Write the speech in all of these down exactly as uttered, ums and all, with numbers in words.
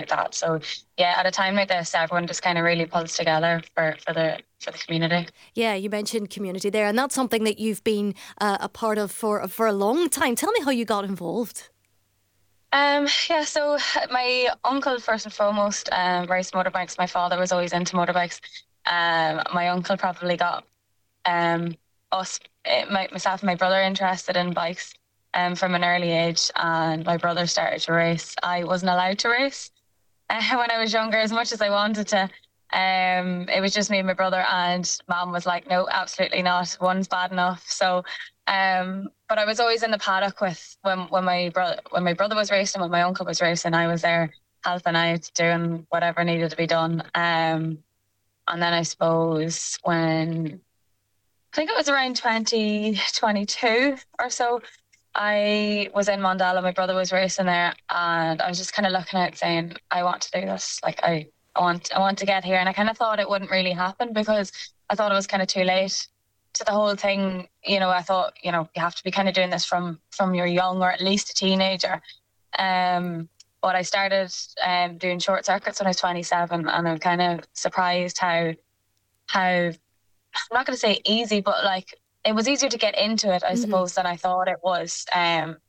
like that. So yeah, at a time like this, everyone just kind of really pulls together for, for the for the community. Yeah, you mentioned community there, and that's something that you've been uh, a part of for for a long time. Tell me how you got involved. Um, yeah, so my uncle, first and foremost, um, raced motorbikes. My father was always into motorbikes. Um, my uncle probably got um, us, eh, my, myself and my brother interested in bikes um, from an early age, and my brother started to race. I wasn't allowed to race uh, when I was younger, as much as I wanted to. Um, it was just me and my brother, and mom was like, "No, absolutely not. One's bad enough." So, um, but I was always in the paddock with when when my brother when my brother was racing, when my uncle was racing, I was there helping out, doing whatever needed to be done. Um, and then I suppose when I think it was around twenty twenty-two or so, I was in Mondale. My brother was racing there, and I was just kind of looking at it saying, I want to do this. Like, I, I want, I want to get here. And I kind of thought it wouldn't really happen because I thought it was kind of too late to the whole thing. You know, I thought, you know, you have to be kind of doing this from, from you're young or at least a teenager. Um, but I started um, doing short circuits when I was twenty-seven, and I'm kind of surprised how, how I'm not going to say easy, but like it was easier to get into it, I Hmm. suppose, than I thought it was. Um,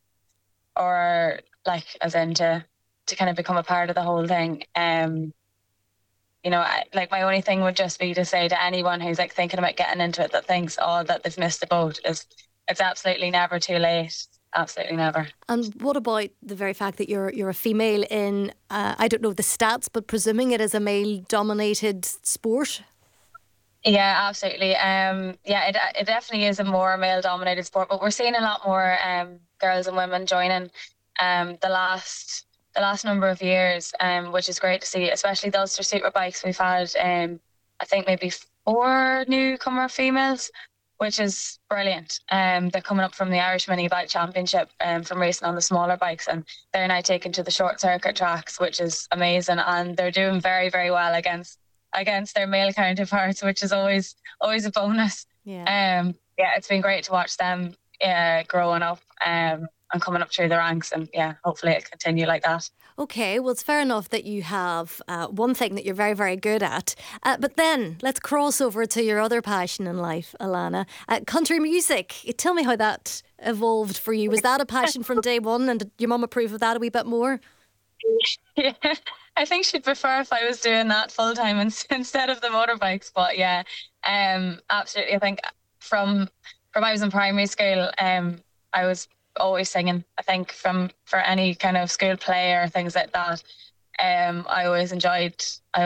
or like as in to to kind of become a part of the whole thing. Um, you know, I, like my only thing would just be to say to anyone who's like thinking about getting into it that thinks, oh, that they've missed the boat, is it's absolutely never too late. Absolutely never. And what about the very fact that you're you're a female in uh, I don't know the stats, but presuming it is a male-dominated sport? Yeah, absolutely. Um, yeah, it it definitely is a more male-dominated sport, but we're seeing a lot more um, girls and women joining um, the last the last number of years, um, which is great to see. Especially the Ulster Superbikes, we've had um, I think maybe four newcomer females, which is brilliant. Um, they're coming up from the Irish Mini Bike Championship um, from racing on the smaller bikes, and they're now taken to the short circuit tracks, which is amazing, and they're doing very very well against against their male counterparts, which is always always a bonus. Yeah. Um, yeah, it's been great to watch them uh, growing up um, and coming up through the ranks, and yeah, hopefully it'll continue like that. Okay, well, it's fair enough that you have uh, one thing that you're very, very good at. Uh, but then let's cross over to your other passion in life, Alana. Uh, country music. Tell me how that evolved for you. Was that a passion from day one, and did your mum approve of that a wee bit more? Yeah, I think she'd prefer if I was doing that full time instead of the motorbikes. But yeah, um, absolutely. I think from from I was in primary school, um, I was always singing. I think from for any kind of school play or things like that, um, I always enjoyed. I